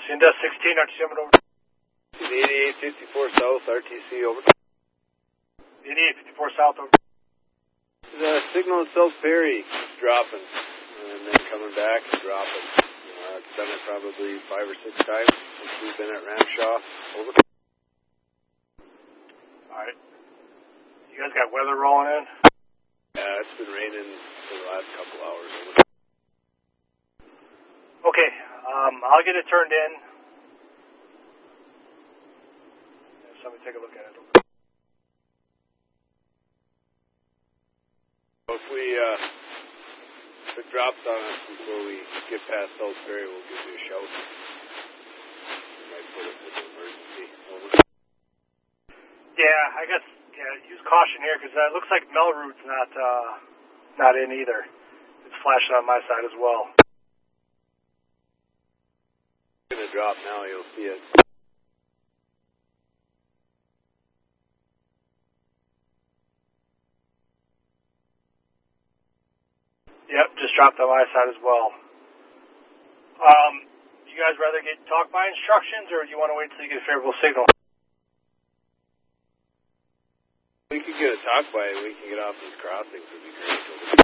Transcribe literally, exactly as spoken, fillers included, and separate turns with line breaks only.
Cinda sixteen, R T C number over.
eighty-eight fifty-four South, R T C over.
eighty-eight fifty-four South over.
The signal in South Perry is dropping, and then coming back and dropping. Uh, it's done it probably five or six times since we've been at Ramshaw. Over.
Alright. You guys got weather rolling in?
Yeah, it's been raining for the last couple hours. Over.
Okay, um, I'll get it turned in. Somebody take a look at it.
If we, uh, if it drops on us before we get past South Perry, we'll give you a shout. We might put it in an emergency. Over.
Yeah, I guess, yeah, use caution here, because uh, it looks like Melroote's not, uh, not in either. It's flashing on my side as well.
It's going to drop now, you'll see it.
Yep, just dropped on my side as well. Um, you guys rather get talk by instructions, or do you want to wait till you get a favorable signal?
We can get a talk by and we can get off these crossings. Would be great.